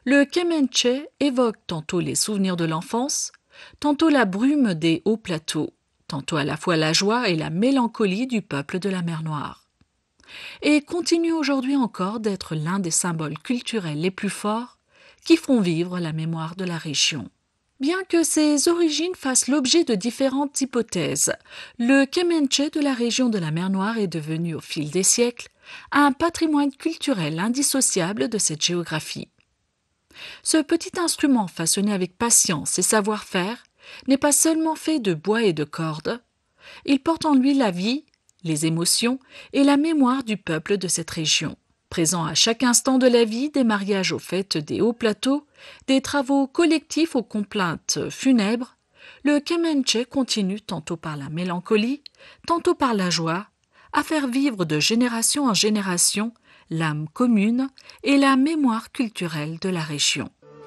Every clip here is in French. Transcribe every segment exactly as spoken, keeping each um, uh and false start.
Le kemenche évoque tantôt les souvenirs de l'enfance, tantôt la brume des hauts plateaux, tantôt à la fois la joie et la mélancolie du peuple de la mer Noire. Et continue aujourd'hui encore d'être l'un des symboles culturels les plus forts qui font vivre la mémoire de la région. Bien que ses origines fassent l'objet de différentes hypothèses, le kemenche de la région de la mer Noire est devenu au fil des siècles un patrimoine culturel indissociable de cette géographie. Ce petit instrument façonné avec patience et savoir-faire n'est pas seulement fait de bois et de cordes, il porte en lui la vie, les émotions et la mémoire du peuple de cette région. Présent à chaque instant de la vie, des mariages aux fêtes des hauts plateaux, des travaux collectifs aux complaintes funèbres, le kemenche continue tantôt par la mélancolie, tantôt par la joie, à faire vivre de génération en génération l'âme commune et la mémoire culturelle de la région.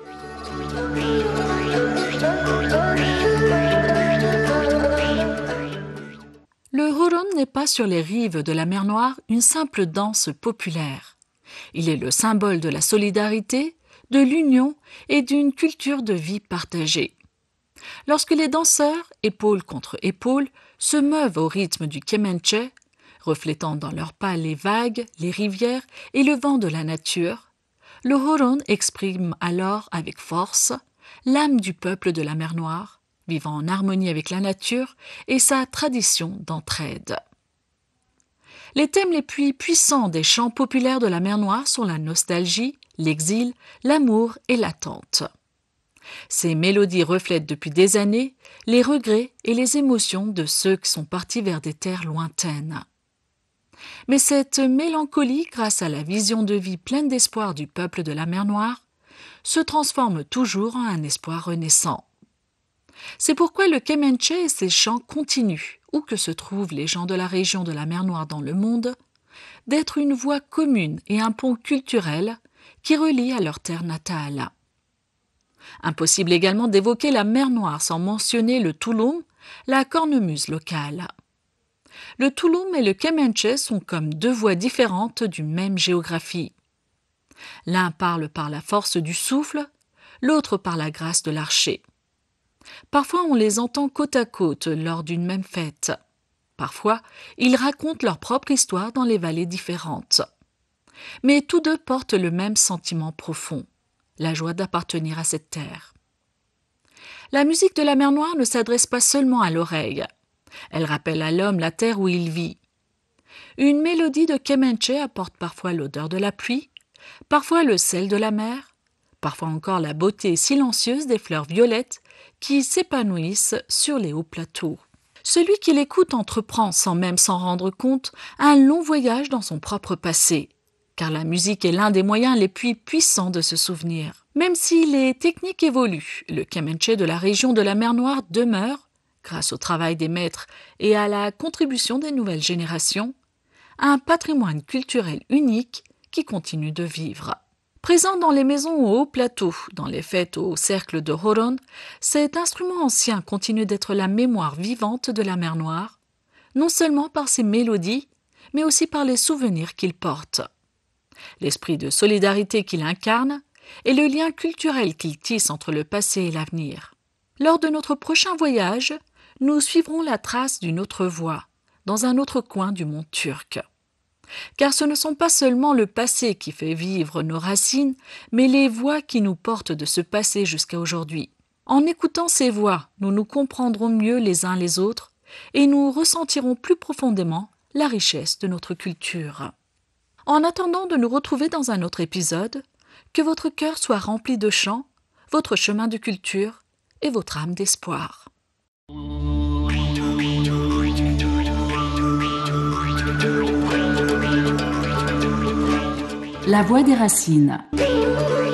Le Horon n'est pas sur les rives de la mer Noire une simple danse populaire. Il est le symbole de la solidarité, de l'union et d'une culture de vie partagée. Lorsque les danseurs, épaule contre épaule, se meuvent au rythme du kemenche, reflétant dans leurs pas les vagues, les rivières et le vent de la nature, le Horon exprime alors avec force l'âme du peuple de la mer Noire, vivant en harmonie avec la nature et sa tradition d'entraide. Les thèmes les plus puissants des chants populaires de la mer Noire sont la nostalgie, l'exil, l'amour et l'attente. Ces mélodies reflètent depuis des années les regrets et les émotions de ceux qui sont partis vers des terres lointaines. Mais cette mélancolie, grâce à la vision de vie pleine d'espoir du peuple de la mer Noire, se transforme toujours en un espoir renaissant. C'est pourquoi le kemenche et ses chants continuent, où que se trouvent les gens de la région de la mer Noire dans le monde, d'être une voie commune et un pont culturel qui relie à leur terre natale. Impossible également d'évoquer la mer Noire sans mentionner le tulum, la cornemuse locale. Le tulum et le kemenche sont comme deux voix différentes d'une même géographie. L'un parle par la force du souffle, l'autre par la grâce de l'archer. Parfois on les entend côte à côte lors d'une même fête. Parfois, ils racontent leur propre histoire dans les vallées différentes. Mais tous deux portent le même sentiment profond, la joie d'appartenir à cette terre. La musique de la mer Noire ne s'adresse pas seulement à l'oreille. Elle rappelle à l'homme la terre où il vit. Une mélodie de kemenche apporte parfois l'odeur de la pluie, parfois le sel de la mer, parfois encore la beauté silencieuse des fleurs violettes qui s'épanouissent sur les hauts plateaux. Celui qui l'écoute entreprend, sans même s'en rendre compte, un long voyage dans son propre passé, car la musique est l'un des moyens les plus puissants de se souvenir. Même si les techniques évoluent, le kemenche de la région de la mer Noire demeure, grâce au travail des maîtres et à la contribution des nouvelles générations, un patrimoine culturel unique qui continue de vivre. Présent dans les maisons au haut plateau, dans les fêtes au cercle de Horon, cet instrument ancien continue d'être la mémoire vivante de la mer Noire, non seulement par ses mélodies, mais aussi par les souvenirs qu'il porte. L'esprit de solidarité qu'il incarne et le lien culturel qu'il tisse entre le passé et l'avenir. Lors de notre prochain voyage, nous suivrons la trace d'une autre voie, dans un autre coin du monde turc. Car ce ne sont pas seulement le passé qui fait vivre nos racines, mais les voix qui nous portent de ce passé jusqu'à aujourd'hui. En écoutant ces voix, nous nous comprendrons mieux les uns les autres et nous ressentirons plus profondément la richesse de notre culture. En attendant de nous retrouver dans un autre épisode, que votre cœur soit rempli de chants, votre chemin de culture et votre âme d'espoir. La voix des racines.